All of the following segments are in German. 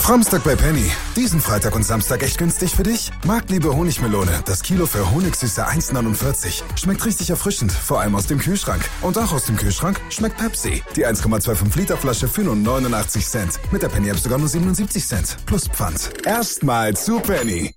Framstag bei Penny. Diesen Freitag und Samstag echt günstig für dich? Marktliebe Honigmelone. Das Kilo für Honigsüße 1,49. Schmeckt richtig erfrischend, vor allem aus dem Kühlschrank. Und auch aus dem Kühlschrank schmeckt Pepsi. Die 1,25 Liter Flasche für nur 89 Cent. Mit der Penny App sogar nur 77 Cent. Plus Pfand. Erstmal zu Penny.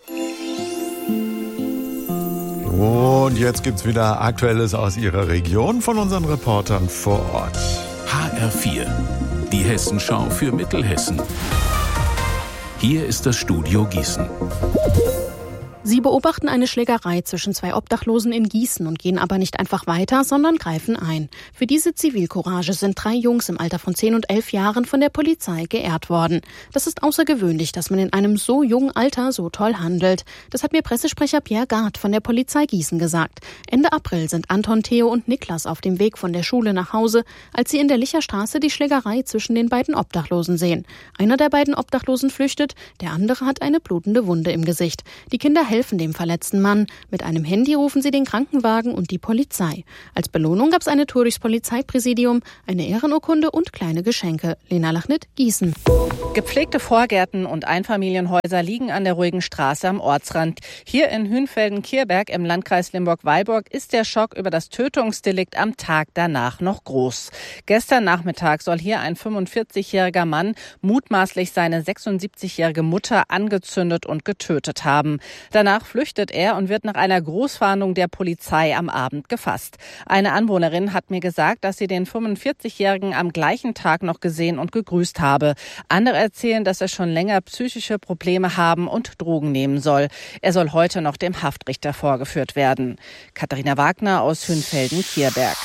Und jetzt gibt's wieder Aktuelles aus Ihrer Region von unseren Reportern vor Ort. HR4, die Hessenschau für Mittelhessen. Hier ist das Studio Gießen. Sie beobachten eine Schlägerei zwischen zwei Obdachlosen in Gießen und gehen aber nicht einfach weiter, sondern greifen ein. Für diese Zivilcourage sind 3 Jungs im Alter von 10 und 11 Jahren von der Polizei geehrt worden. Das ist außergewöhnlich, dass man in einem so jungen Alter so toll handelt. Das hat mir Pressesprecher Pierre Gard von der Polizei Gießen gesagt. Ende April sind Anton, Theo und Niklas auf dem Weg von der Schule nach Hause, als sie in der Licherstraße die Schlägerei zwischen den beiden Obdachlosen sehen. Einer der beiden Obdachlosen flüchtet, der andere hat eine blutende Wunde im Gesicht. Die Kinder helfen dem verletzten Mann. Mit einem Handy rufen sie den Krankenwagen und die Polizei. Als Belohnung gab es eine Tour durchs Polizeipräsidium, eine Ehrenurkunde und kleine Geschenke. Lena Lachnit, Gießen. Gepflegte Vorgärten und Einfamilienhäuser liegen an der ruhigen Straße am Ortsrand. Hier in Hünfelden-Kierberg im Landkreis Limburg-Weilburg ist der Schock über das Tötungsdelikt am Tag danach noch groß. Gestern Nachmittag soll hier ein 45-jähriger Mann mutmaßlich seine 76-jährige Mutter angezündet und getötet haben. Danach flüchtet er und wird nach einer Großfahndung der Polizei am Abend gefasst. Eine Anwohnerin hat mir gesagt, dass sie den 45-Jährigen am gleichen Tag noch gesehen und gegrüßt habe. Andere erzählen, dass er schon länger psychische Probleme haben und Drogen nehmen soll. Er soll heute noch dem Haftrichter vorgeführt werden. Katharina Wagner aus Hünfelden-Kierberg.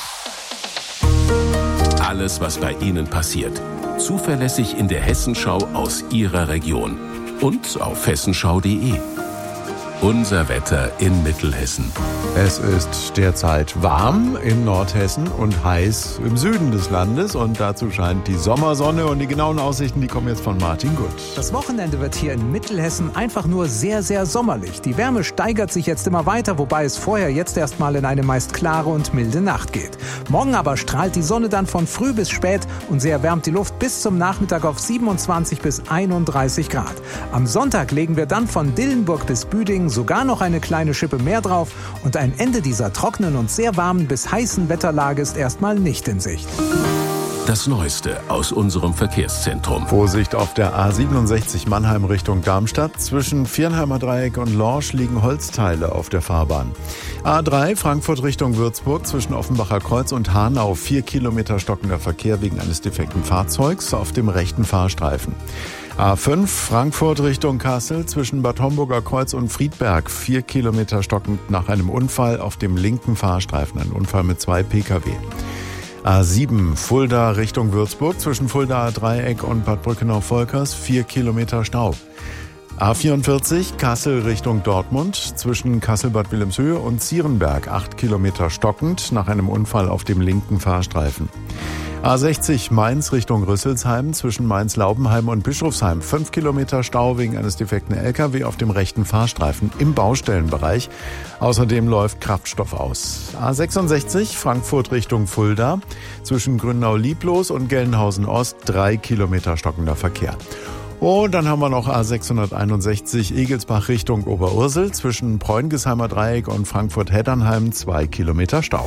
Alles, was bei Ihnen passiert. Zuverlässig in der Hessenschau aus Ihrer Region. Und auf hessenschau.de. Unser Wetter in Mittelhessen. Es ist derzeit warm in Nordhessen und heiß im Süden des Landes. Und dazu scheint die Sommersonne. Und die genauen Aussichten, die kommen jetzt von Martin Gut. Das Wochenende wird hier in Mittelhessen einfach nur sehr, sehr sommerlich. Die Wärme steigert sich jetzt immer weiter, wobei es vorher jetzt erstmal in eine meist klare und milde Nacht geht. Morgen aber strahlt die Sonne dann von früh bis spät und sie erwärmt die Luft bis zum Nachmittag auf 27 bis 31 Grad. Am Sonntag legen wir dann von Dillenburg bis Büdingen sogar noch eine kleine Schippe mehr drauf und ein Ende dieser trockenen und sehr warmen bis heißen Wetterlage ist erstmal nicht in Sicht. Das Neueste aus unserem Verkehrszentrum. Vorsicht auf der A67 Mannheim Richtung Darmstadt. Zwischen Viernheimer Dreieck und Lorsch liegen Holzteile auf der Fahrbahn. A3 Frankfurt Richtung Würzburg zwischen Offenbacher Kreuz und Hanau. 4 Kilometer stockender Verkehr wegen eines defekten Fahrzeugs auf dem rechten Fahrstreifen. A5 Frankfurt Richtung Kassel zwischen Bad Homburger Kreuz und Friedberg. 4 Kilometer stockend nach einem Unfall auf dem linken Fahrstreifen. Ein Unfall mit 2 Pkw. A7 Fulda Richtung Würzburg zwischen Fuldaer Dreieck und Bad Brückenau-Volkers. 4 Kilometer Stau. A44 Kassel Richtung Dortmund zwischen Kassel-Bad Wilhelmshöhe und Zierenberg. 8 Kilometer stockend nach einem Unfall auf dem linken Fahrstreifen. A60 Mainz Richtung Rüsselsheim zwischen Mainz-Laubenheim und Bischofsheim. 5 Kilometer Stau wegen eines defekten LKW auf dem rechten Fahrstreifen im Baustellenbereich. Außerdem läuft Kraftstoff aus. A66 Frankfurt Richtung Fulda zwischen Grünau-Lieblos und Gelnhausen-Ost. 3 Kilometer stockender Verkehr. Und dann haben wir noch A661 Egelsbach Richtung Oberursel zwischen Preungesheimer Dreieck und Frankfurt-Heddernheim. 2 Kilometer Stau.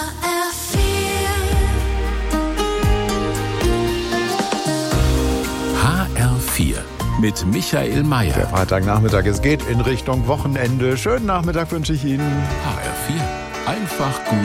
HR4 mit Michael Mayer. Der Freitagnachmittag, es geht in Richtung Wochenende. Schönen Nachmittag wünsche ich Ihnen. HR4, einfach gut.